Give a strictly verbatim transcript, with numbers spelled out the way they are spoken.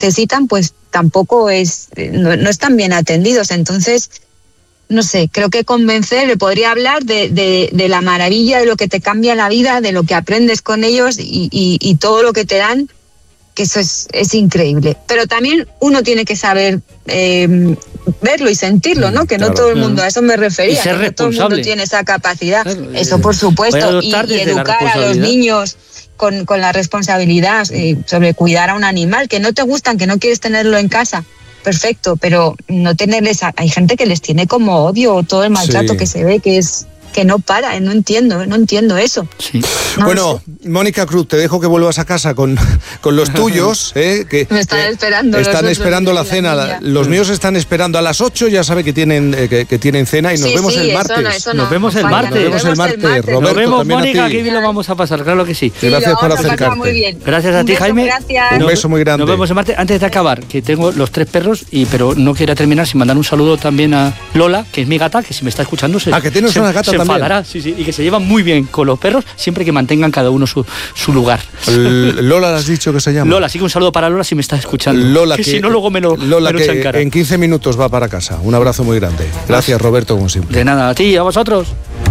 necesitan, pues tampoco es, no, no están bien atendidos. Entonces, no sé, creo que convencer, le podría hablar de, de, de la maravilla, de lo que te cambia la vida, de lo que aprendes con ellos y, y, y todo lo que te dan, que eso es, es increíble. Pero también uno tiene que saber eh, verlo y sentirlo, ¿no? Que claro, no todo el mundo, a eso me refería, que no todo el mundo tiene esa capacidad. Claro, eso por supuesto, y, y educar a los niños con, con la responsabilidad eh, sobre cuidar a un animal, que no te gustan, que no quieres tenerlo en casa. Perfecto, pero no tenerles, a, hay gente que les tiene como odio, todo el maltrato sí. que se ve, que es que no para, no entiendo, no entiendo eso. Sí. No bueno, Mónica Cruz, te dejo que vuelvas a casa con, con los tuyos, ¿eh? que me están eh, esperando. Están los esperando la cena, la, los míos están esperando a las ocho, ya sabe que tienen eh, que, que tienen cena y nos sí, vemos sí, el martes. Eso no, eso no, nos vemos el no martes. Nos vemos el martes, el martes. Roberto, nos vemos, Mónica, a ti. que bien lo vamos a pasar, claro que sí. sí gracias por acercarte. Muy bien. Gracias a Un ti, beso, Jaime. Gracias. Un beso muy grande. Nos vemos el martes. Antes de acabar, que tengo los tres perros, y pero no quiero terminar sin mandar un saludo también a Lola, que es mi gata, que si me está escuchando se, ah, que tienes se, una gata se también. enfadará, sí, sí, y que se llevan muy bien con los perros, siempre que mantengan cada uno su, su lugar. El, Lola, ¿le has dicho que se llama? Lola, sí que un saludo para Lola si me está escuchando. Lola, que, que si no luego me lo, Lola me lo que echan cara. En quince minutos va para casa. Un abrazo muy grande. Gracias, Roberto, como siempre. De nada, a ti y a vosotros.